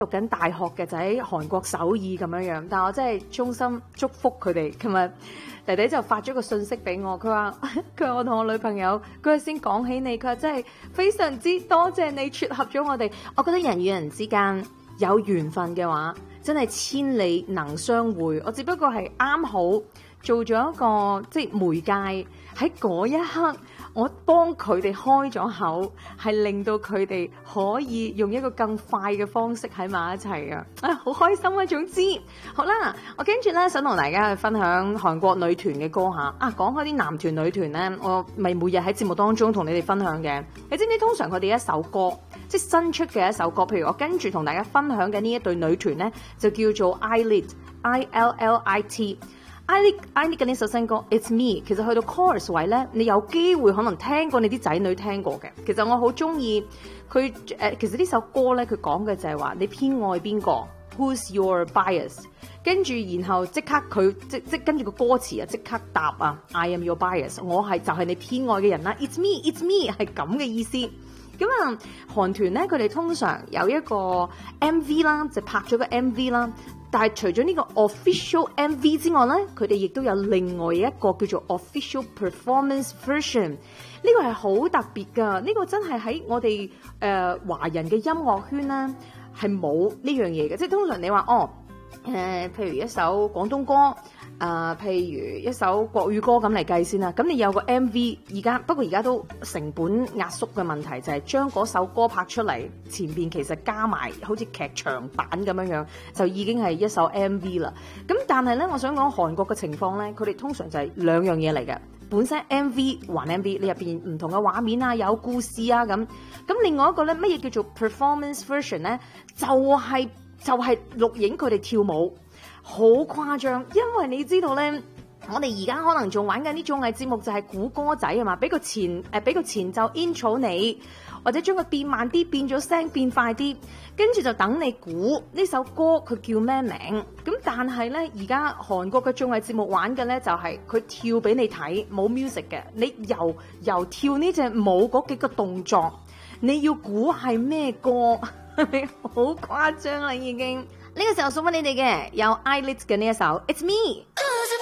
讀緊大學嘅就喺韓國首爾咁樣，但我真係衷心祝福佢哋。琴日弟弟就發咗個信息俾我，佢話我同我女朋友嗰日先講起你，佢話真係非常之多謝你撮合咗我哋。我覺得人與人之間有緣分嘅話，真係千里能相會。我只不過係啱好做咗一個即係媒介，喺嗰一刻我幫佢哋開咗口，係令到佢哋可以用一個更快嘅方式喺埋一齊啊！好開心啊！總之，好啦，我跟住咧想同大家去分享韓國女團嘅歌嚇。講開啲男團女團咧，我咪每日喺節目當中同你哋分享嘅。你知唔知通常佢哋一首歌，即係新出嘅一首歌，譬如我跟住同大家分享嘅呢一對女團咧，就叫做 ILLIT。ILLIT 嘅呢首新歌 It's Me， 其實去到 chorus 位咧，你有機會可能聽過，你啲仔女聽過嘅。其實我好中意佢其實呢首歌咧，佢講嘅就係話你偏愛邊個 ，Who's your bias？ 跟住然後即刻佢即跟住個歌詞啊，即刻答啊 I am your bias， 我係就係你偏愛嘅人啦。It's me，It's me 係咁嘅意思。咁啊，韓團咧佢哋通常有一個 MV 啦，就拍咗個 MV 啦。但係除咗呢個 official MV 之外咧，佢哋亦都有另外一個叫做 official performance version。呢個係好特別㗎，呢個真係喺我哋華人嘅音樂圈咧係冇呢樣嘢嘅。即係通常你話譬如一首廣東歌。譬如一首國語歌咁嚟計先啦，咁你有個 MV， 不過而家都成本壓縮嘅問題，就係將嗰首歌拍出嚟，前邊其實加埋好似劇場版咁樣，就已經係一首 MV 啦。咁但係咧，我想講韓國嘅情況咧，佢哋通常就係兩樣嘢嚟嘅，本身 MV 還 MV， 你入邊唔同嘅畫面啊，有故事啊咁。咁另外一個咧，乜嘢叫做 performance version 咧？就係錄影佢哋跳舞。好誇張，因為你知道咧，我哋而家可能仲玩緊啲綜藝節目就係估歌仔啊嘛，俾個前奏 intro 你，或者將佢變慢啲，變咗聲變快啲，跟住就等你估呢首歌佢叫咩名。咁但係咧，而家韓國嘅綜藝節目玩嘅咧就係佢跳俾你睇，冇 music 嘅，你由跳呢隻舞嗰幾個動作，你要估係咩歌，係咪好誇張啦已經？呢個時候送俾你哋嘅有 ILLIT 嘅呢一首 It's Me。